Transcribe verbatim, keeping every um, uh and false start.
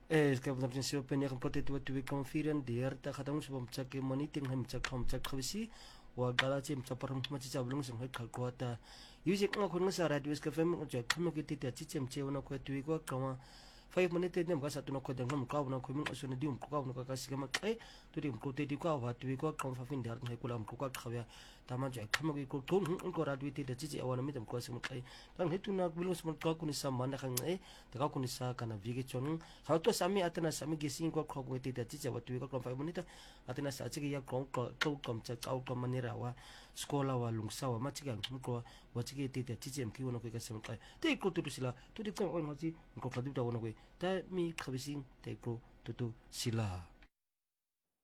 Es que vamos a pensar penyak pote tu tu confiren der ta khatang subam chak ke mani ting ham chak ham chak khabisi wa gala chim chaparam ma chi chablung sing hai khal ko ta yuji ko khon sa radio es ke fem chak kham ke ti ta chi chem che na ko tu ko kawa five minute nem ka sa tu na ko dang nam ka na ko min asun di um ko ka ka si ma kai tu di ko te di ko wa tu ko kam fa fin der hai kulam ko ka khawya ta ma chak kham ke ko thum ko radio ti da chi chi awana mi tam ko sim kai tang he tu na bilung smol ka ku ni sa man khang e ta ka ku ni sa kana vige chon ha to sami atana sami gising ko ko ko ti da chi chi wa tu ko kam five minute atana sa chi ya ko ko ko kam cha ka ko manira wa skola wa lungsa wa ma chi ga ko wa chi ke ti da chi chi am ki wono ko ka sim kai te ko tu sila tu di ko on ma chi ko ka du da wono ko ta mi khabising te ko tu tu sila